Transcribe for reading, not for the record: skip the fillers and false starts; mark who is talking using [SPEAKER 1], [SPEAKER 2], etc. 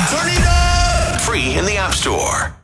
[SPEAKER 1] Turn it up! Free in the App Store.